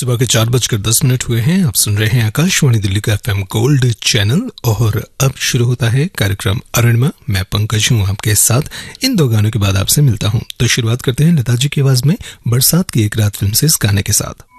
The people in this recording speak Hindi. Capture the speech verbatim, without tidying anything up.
सुबह के चार बजकर दस मिनट हुए हैं। आप सुन रहे हैं आकाशवाणी दिल्ली का एफएम गोल्ड चैनल और अब शुरू होता है कार्यक्रम अरुणिमा। मैं पंकज हूँ आपके साथ। इन दो गानों के बाद आपसे मिलता हूँ, तो शुरुआत करते हैं लता जी की आवाज में बरसात की एक रात फिल्म से इस गाने के साथ।